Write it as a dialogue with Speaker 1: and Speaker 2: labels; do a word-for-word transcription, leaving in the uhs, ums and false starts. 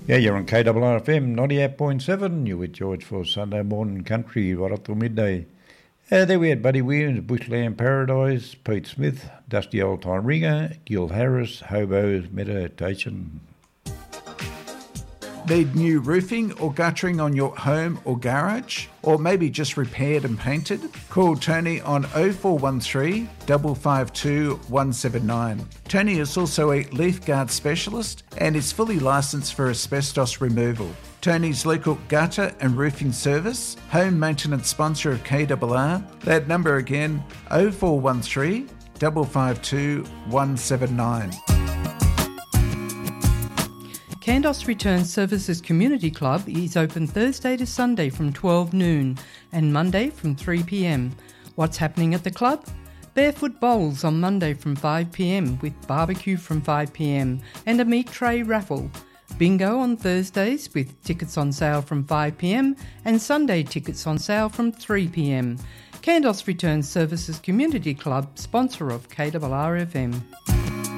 Speaker 1: Yeah, you're on K R R F M ninety-eight point seven. You're with George for Sunday Morning Country right up till midday. Uh, there we had Buddy Williams, Bushland Paradise, Pete Smith, Dusty Old Time Ringer, Gil Harris, Hobo's Meditation.
Speaker 2: Need new roofing or guttering on your home or garage? Or maybe just repaired and painted? Call Tony on oh four one three, five five two, one seven nine. Tony is also a leaf guard specialist and is fully licensed for asbestos removal. Tony's local gutter and roofing service, home maintenance sponsor of K R R. That number again, oh four one three, five five two, one seven nine.
Speaker 3: Kandos Return Services Community Club is open Thursday to Sunday from twelve noon and Monday from three p m. What's happening at the club? Barefoot Bowls on Monday from five p m with barbecue from five p m and a meat tray raffle. Bingo on Thursdays with tickets on sale from five p m and Sunday tickets on sale from three p m. Kandos Return Services Community Club, sponsor of K R R F M.